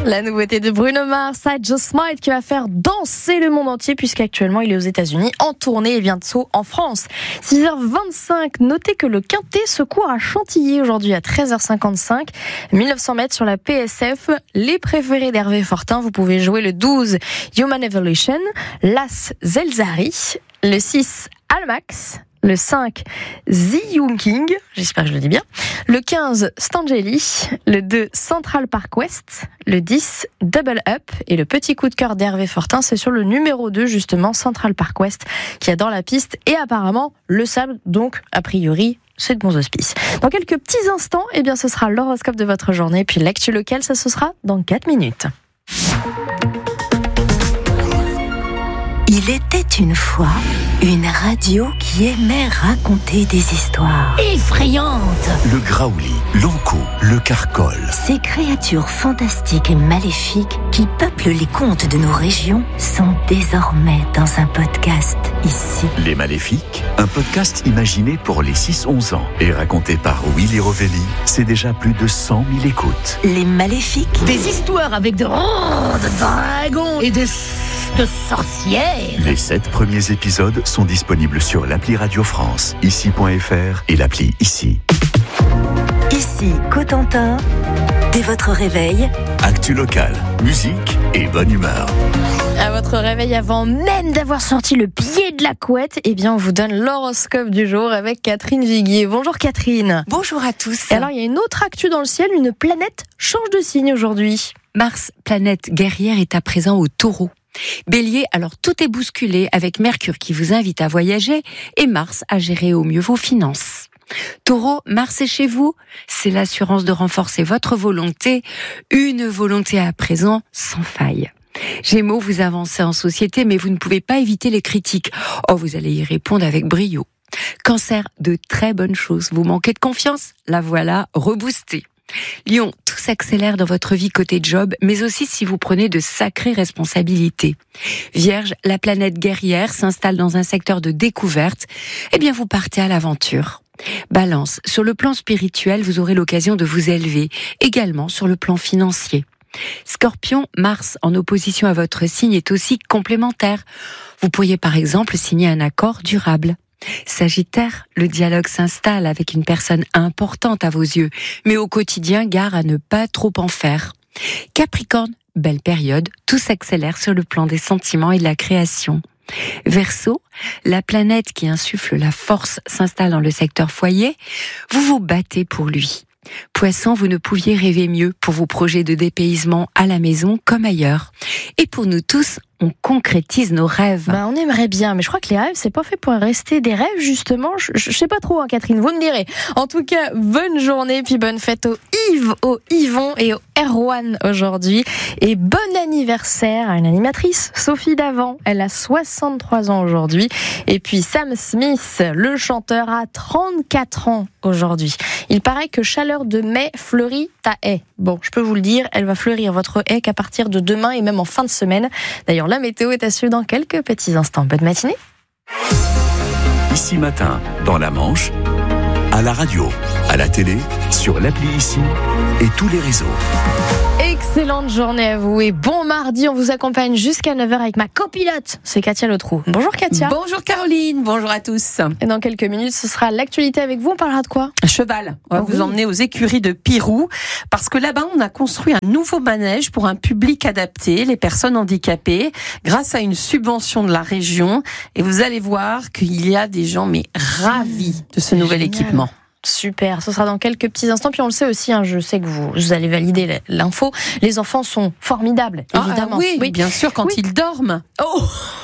La nouveauté de Bruno Mars, I Just Might, qui va faire danser le monde entier puisqu'actuellement il est aux États-Unis en tournée et bientôt en France. 6h25, notez que le Quintet se court à Chantilly aujourd'hui à 13h55. 1900 mètres sur la PSF. Les préférés d'Hervé Fortin, vous pouvez jouer le 12 Human Evolution, l'As Zelzari, le 6 Almax, le 5 The Young King, j'espère que je le dis bien, le 15 Stangeli, le 2 Central Park West, le 10 Double Up et le petit coup de cœur d'Hervé Fortin, c'est sur le numéro 2 justement, Central Park West, qui adore la piste et apparemment le sable, donc a priori c'est de bons auspices. Dans quelques petits instants, eh bien, ce sera l'horoscope de votre journée, puis l'actu locale, ça ce sera dans 4 minutes. Il était une fois une radio qui aimait raconter des histoires effrayantes. Le Graouli, l'Ankou, le Carcol. Ces créatures fantastiques et maléfiques qui peuplent les contes de nos régions sont désormais dans un podcast ici. Les Maléfiques, un podcast imaginé pour les 6-11 ans et raconté par Willy Rovelli. C'est déjà plus de 100 000 écoutes. Les Maléfiques. Des histoires avec de dragons et de sorcières. Les 7 premiers épisodes sont disponibles sur l'appli Radio France, ici.fr et l'appli Ici. Ici, Cotentin, dès votre réveil. Actu locale, musique et bonne humeur. À votre réveil, avant même d'avoir sorti le pied de la couette, eh bien, on vous donne l'horoscope du jour avec Catherine Viguier. Bonjour Catherine. Bonjour à tous. Et alors, il y a une autre actu dans le ciel, une planète change de signe aujourd'hui. Mars, planète guerrière, est à présent au Taureau. Bélier, alors tout est bousculé avec Mercure qui vous invite à voyager et Mars à gérer au mieux vos finances. Taureau, Mars est chez vous, c'est l'assurance de renforcer votre volonté, une volonté à présent sans faille. Gémeaux, vous avancez en société mais vous ne pouvez pas éviter les critiques. Oh, vous allez y répondre avec brio. Cancer, de très bonnes choses, vous manquez de confiance, la voilà reboostée. Lion, tout s'accélère dans votre vie côté job, mais aussi si vous prenez de sacrées responsabilités. Vierge, la planète guerrière s'installe dans un secteur de découverte, eh bien vous partez à l'aventure. Balance, sur le plan spirituel, vous aurez l'occasion de vous élever, également sur le plan financier. Scorpion, Mars en opposition à votre signe est aussi complémentaire. Vous pourriez par exemple signer un accord durable. Sagittaire, le dialogue s'installe avec une personne importante à vos yeux, mais au quotidien, gare à ne pas trop en faire. Capricorne, belle période, tout s'accélère sur le plan des sentiments et de la création. Verseau, la planète qui insuffle la force s'installe dans le secteur foyer, vous vous battez pour lui. Poisson, vous ne pouviez rêver mieux pour vos projets de dépaysement à la maison comme ailleurs. Et pour nous tous, on concrétise nos rêves. On aimerait bien, mais je crois que les rêves, c'est pas fait pour rester des rêves, justement. Je sais pas trop, Catherine, vous me direz. En tout cas, bonne journée, puis bonne fête aux Yves, aux Yvon et aux Erwan aujourd'hui. Et bon anniversaire à une animatrice, Sophie Davant. Elle a 63 ans aujourd'hui. Et puis Sam Smith, le chanteur, a 34 ans aujourd'hui. Il paraît que chaleur de mai fleurit ta haie. Bon, je peux vous le dire, elle va fleurir votre haie qu'à partir de demain et même en fin de semaine. D'ailleurs, la météo est à suivre dans quelques petits instants. Bonne matinée. Ici matin, dans la Manche, à la radio, à la télé, sur l'appli Ici et tous les réseaux. Excellente journée à vous et bon mardi, on vous accompagne jusqu'à 9h avec ma copilote, c'est Katia Letrou. Bonjour Katia. Bonjour Caroline, bonjour à tous. Et dans quelques minutes, ce sera l'actualité avec vous, on parlera de quoi ? Cheval, on va vous emmener aux écuries de Pirou, parce que là-bas on a construit un nouveau manège pour un public adapté, les personnes handicapées, grâce à une subvention de la région, et vous allez voir qu'il y a des gens ravis de ce nouvel équipement. Super, ce sera dans quelques petits instants. Puis on le sait aussi, je sais que vous allez valider l'info, les enfants sont formidables, évidemment. Oui, bien sûr, quand ils dorment. Oh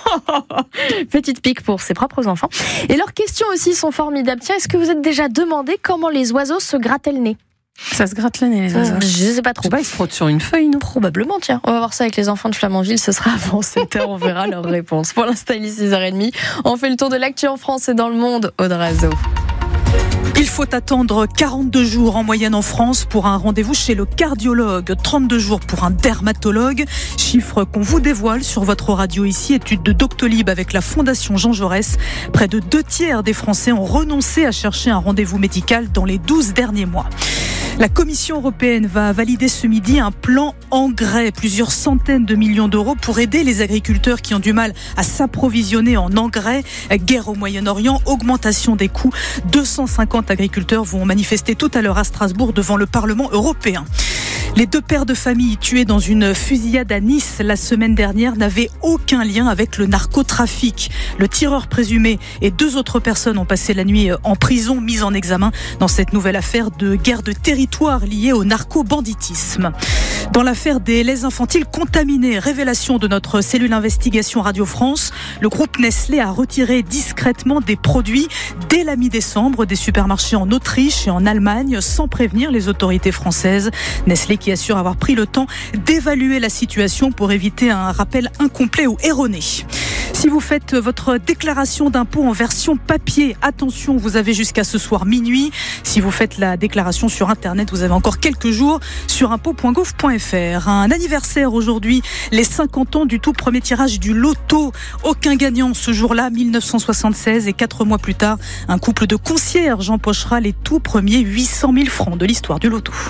petite pique pour ses propres enfants. Et leurs questions aussi sont formidables. Tiens, est-ce que vous êtes déjà demandé comment les oiseaux se grattaient le nez ? Ça se gratte le nez, les oiseaux. Je sais pas trop. Je sais pas, ils se frottent sur une feuille, non ? Probablement, tiens. On va voir ça avec les enfants de Flamanville. Ce sera avant 7h, on verra leurs réponses. Pour l'instant, il est 6h30. On fait le tour de l'actu en France et dans le monde. Aude Razo. Il faut attendre 42 jours en moyenne en France pour un rendez-vous chez le cardiologue, 32 jours pour un dermatologue, chiffre qu'on vous dévoile sur votre radio ici, étude de Doctolib avec la Fondation Jean Jaurès. Près de 2/3 des Français ont renoncé à chercher un rendez-vous médical dans les 12 derniers mois. La Commission européenne va valider ce midi un plan engrais, plusieurs centaines de millions d'euros pour aider les agriculteurs qui ont du mal à s'approvisionner en engrais. Guerre au Moyen-Orient, augmentation des coûts. 250 agriculteurs vont manifester tout à l'heure à Strasbourg devant le Parlement européen. Les 2 pères de famille tués dans une fusillade à Nice la semaine dernière n'avaient aucun lien avec le narcotrafic. Le tireur présumé et 2 autres personnes ont passé la nuit en prison, mises en examen dans cette nouvelle affaire de guerre de territoire liée au narco-banditisme. Dans l'affaire des laits infantiles contaminés, révélation de notre cellule investigation Radio France, le groupe Nestlé a retiré discrètement des produits dès la mi-décembre des supermarchés en Autriche et en Allemagne sans prévenir les autorités françaises. Nestlé qui assure avoir pris le temps d'évaluer la situation pour éviter un rappel incomplet ou erroné. Si vous faites votre déclaration d'impôt en version papier, attention, vous avez jusqu'à ce soir minuit. Si vous faites la déclaration sur Internet, vous avez encore quelques jours sur impôt.gouv.fr. Un anniversaire aujourd'hui, les 50 ans du tout premier tirage du loto. Aucun gagnant ce jour-là, 1976, et 4 mois plus tard, un couple de concierges empochera les tout premiers 800 000 francs de l'histoire du loto.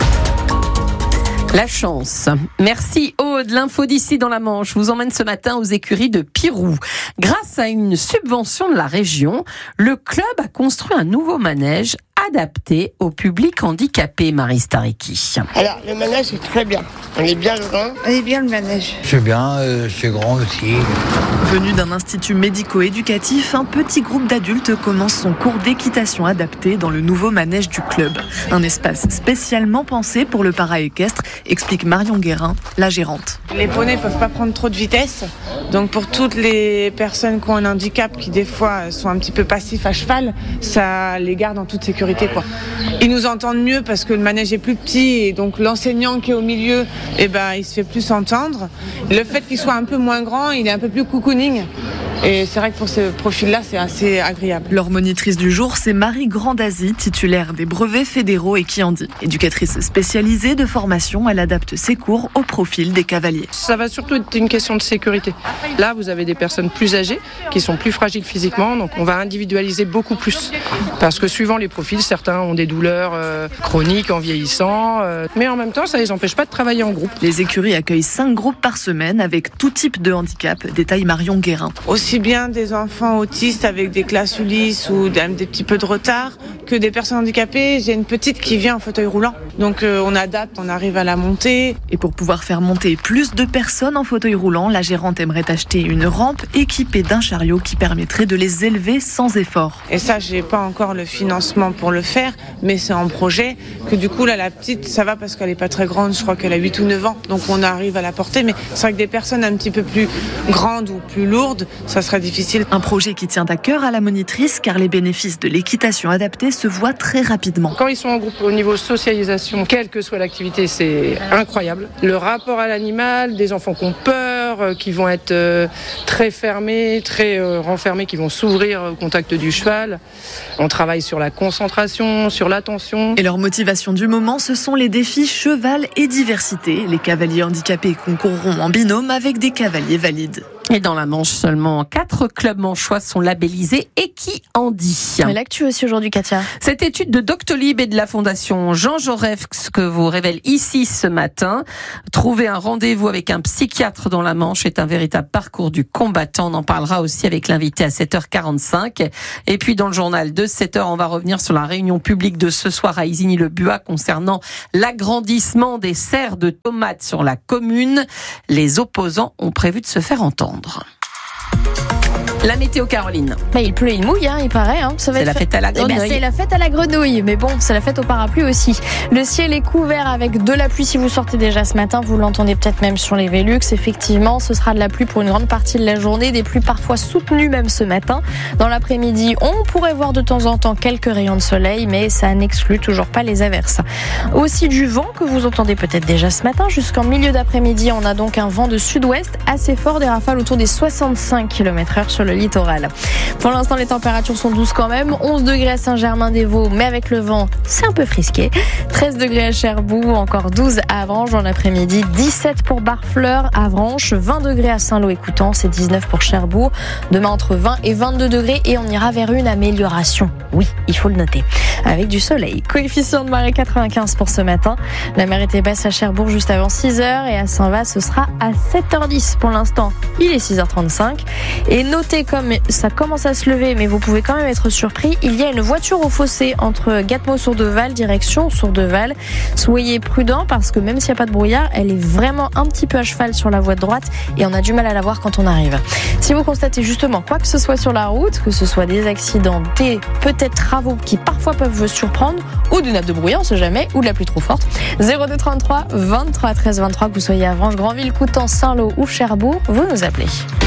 La chance. Merci Aude. L'info d'ici dans la Manche vous emmène ce matin aux écuries de Pirou. Grâce à une subvention de la région, le club a construit un nouveau manège adapté au public handicapé, Marie Stariki. Alors, le manège est très bien. On est bien dedans. On est bien le manège. C'est bien, c'est grand aussi. Venu d'un institut médico-éducatif, un petit groupe d'adultes commence son cours d'équitation adapté dans le nouveau manège du club. Un espace spécialement pensé pour le para-équestre, explique Marion Guérin, la gérante. Les poneys ne peuvent pas prendre trop de vitesse, donc pour toutes les personnes qui ont un handicap, qui des fois sont un petit peu passifs à cheval, ça les garde en toute sécurité. Ils nous entendent mieux parce que le manège est plus petit et donc l'enseignant qui est au milieu, il se fait plus entendre. Le fait qu'il soit un peu moins grand, il est un peu plus cocooning. Et c'est vrai que pour ce profil-là, c'est assez agréable. Leur monitrice du jour, c'est Marie Grandazy, titulaire des brevets fédéraux et qui en dit. Éducatrice spécialisée de formation, elle adapte ses cours au profil des cavaliers. Ça va surtout être une question de sécurité. Là, vous avez des personnes plus âgées, qui sont plus fragiles physiquement, donc on va individualiser beaucoup plus. Parce que suivant les profils, certains ont des douleurs chroniques en vieillissant, mais en même temps, ça ne les empêche pas de travailler en groupe. Les écuries accueillent 5 groupes par semaine avec tout type de handicap, détaille Marion Guérin. Aussi bien des enfants autistes avec des classes Ulysse ou des petits peu de retard que des personnes handicapées. J'ai une petite qui vient en fauteuil roulant. Donc on adapte, on arrive à la monter. Et pour pouvoir faire monter plus de personnes en fauteuil roulant, la gérante aimerait acheter une rampe équipée d'un chariot qui permettrait de les élever sans effort. Et ça, j'ai pas encore le financement pour le faire, mais c'est en projet. Que du coup, là, la petite, ça va parce qu'elle est pas très grande. Je crois qu'elle a 8 ou 9 ans. Donc on arrive à la porter. Mais c'est vrai que des personnes un petit peu plus grandes ou plus lourdes, ça sera difficile. Un projet qui tient à cœur à la monitrice car les bénéfices de l'équitation adaptée se voient très rapidement. Quand ils sont en groupe au niveau socialisation, quelle que soit l'activité, c'est incroyable. Le rapport à l'animal, des enfants qui ont peur, qui vont être très fermés, très renfermés, qui vont s'ouvrir au contact du cheval. On travaille sur la concentration, sur l'attention. Et leur motivation du moment, ce sont les défis cheval et diversité. Les cavaliers handicapés concourront en binôme avec des cavaliers valides. Et dans la Manche, seulement 4 clubs manchois sont labellisés Equihandi. Mais l'actu aussi aujourd'hui, Katia. Cette étude de Doctolib et de la Fondation Jean Jaurès que vous révèle ici ce matin. Trouver un rendez-vous avec un psychiatre dans la Manche est un véritable parcours du combattant. On en parlera aussi avec l'invité à 7h45. Et puis dans le journal de 7h, on va revenir sur la réunion publique de ce soir à Isigny-le-Buat concernant l'agrandissement des serres de tomates sur la commune. Les opposants ont prévu de se faire entendre. La météo, Caroline. Il pleut, il mouille, il paraît. Ça va c'est la fête à la grenouille. C'est la fête à la grenouille, mais bon, c'est la fête au parapluie aussi. Le ciel est couvert avec de la pluie. Si vous sortez déjà ce matin, vous l'entendez peut-être même sur les Vélux. Effectivement, ce sera de la pluie pour une grande partie de la journée, des pluies parfois soutenues même ce matin. Dans l'après-midi, on pourrait voir de temps en temps quelques rayons de soleil, mais ça n'exclut toujours pas les averses. Aussi du vent que vous entendez peut-être déjà ce matin. Jusqu'en milieu d'après-midi, on a donc un vent de sud-ouest assez fort, des rafales autour des 65 km/h sur le le littoral. Pour l'instant, les températures sont douces quand même. 11 degrés à Saint-Germain-des-Vaux, mais avec le vent, c'est un peu frisqué. 13 degrés à Cherbourg, encore 12 à Avranches dans l'après-midi. 17 pour Barfleur, Avranches. 20 degrés à Saint-Lô et Coutances et 19 pour Cherbourg. Demain, entre 20 et 22 degrés et on ira vers une amélioration. Oui, il faut le noter. Avec du soleil. Coefficient de marée 95 pour ce matin. La mer était basse à Cherbourg juste avant 6h et à Saint-Va, ce sera à 7h10 pour l'instant. Il est 6h35. Et notez comme ça commence à se lever, mais vous pouvez quand même être surpris. Il y a une voiture au fossé entre Gâtemoz-sur-Deval, direction Sourdeval. Soyez prudents parce que même s'il n'y a pas de brouillard, elle est vraiment un petit peu à cheval sur la voie de droite et on a du mal à la voir quand on arrive. Si vous constatez justement quoi que ce soit sur la route, que ce soit des accidents, des peut-être travaux qui parfois peuvent vous surprendre, ou des nappes de brouillard, on sait jamais, ou de la pluie trop forte, 0233 23 13 23, que vous soyez à Avranches, Granville, Coutances, Saint-Lô ou Cherbourg, vous nous appelez.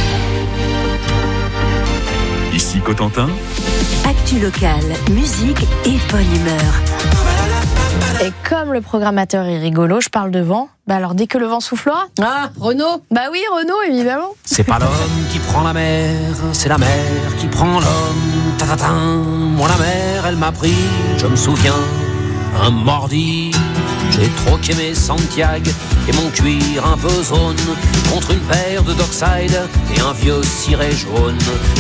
Ici Cotentin. Actu locale, musique et bonne humeur. Et comme le programmateur est rigolo, je parle de vent. Alors dès que le vent soufflera. Ah, Renaud. Bah oui, Renaud, évidemment. C'est pas l'homme qui prend la mer, c'est la mer qui prend l'homme. Ta-ta-ta. Moi la mer, elle m'a pris, je me souviens, un mardi. J'ai troqué mes Santiago et mon cuir un peu zone contre une paire de Dockside et un vieux ciré jaune.